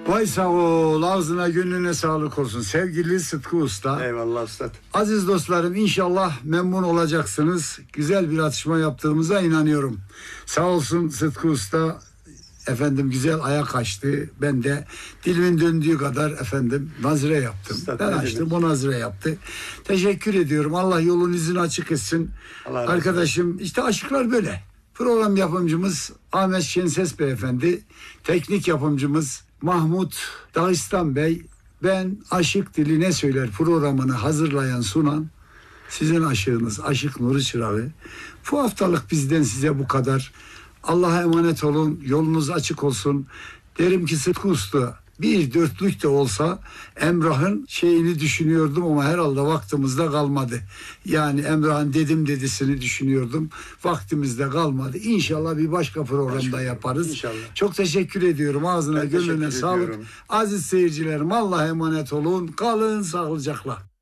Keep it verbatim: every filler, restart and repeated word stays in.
Vay sağ ol, ağzına gönlüne sağlık olsun sevgili Sıtkı Usta. Eyvallah üstad. Aziz dostlarım, inşallah memnun olacaksınız. Güzel bir atışma yaptığımıza inanıyorum. Sağ olsun Sıtkı Usta efendim, güzel ayak açtı. Ben de dilimin döndüğü kadar efendim nazire yaptım. Üstad, ben ne açtım, demek? o nazire yaptı. Teşekkür ediyorum. Allah yolun izini açık etsin. Allah razı olsun. Arkadaşım, işte aşıklar böyle. Program yapımcımız Ahmet Şenses Beyefendi, teknik yapımcımız Mahmut Dağistan Bey, ben Aşık Dili Ne Söyler programını hazırlayan, sunan sizin aşığınız Aşık Nuri Çıralı. Bu haftalık bizden size bu kadar. Allah'a emanet olun, yolunuz açık olsun. Derim ki Sıtkı Usta, bir dörtlük de olsa Emrah'ın şeyini düşünüyordum ama herhalde vaktimizde kalmadı. Yani Emrah'ın dedim dedisini düşünüyordum. Vaktimizde kalmadı. İnşallah bir başka programda Başka, yaparız. inşallah. Çok teşekkür ediyorum. Ağzına Ben gönlüne teşekkür sağlık. ediyorum. Aziz seyircilerim, Allah'a emanet olun. Kalın sağlıcakla.